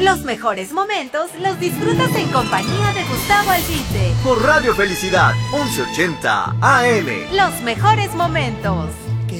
Los mejores momentos los disfrutas en compañía de Gustavo Alvite. Por Radio Felicidad, 1180 AM. Los mejores momentos.